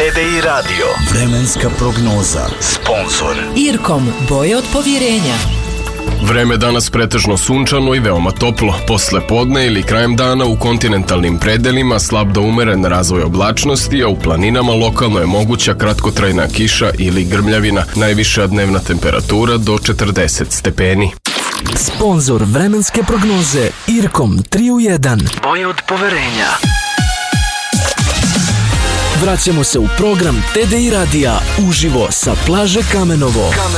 TDI Radio. Vremenska prognoza. Sponzor Irkom, boje od povjerenja. Vreme danas pretežno sunčano i veoma toplo. Posle podne ili krajem dana u kontinentalnim predelima slab do umeren razvoj oblačnosti, a u planinama lokalno je moguća kratkotrajna kiša ili grmljavina. Najviša dnevna temperatura do 40 stepeni. Sponzor vremenske prognoze Irkom 3 u 1. boje od poverenja. Vraćamo se u program TDI Radija uživo sa plaže Kamenovo.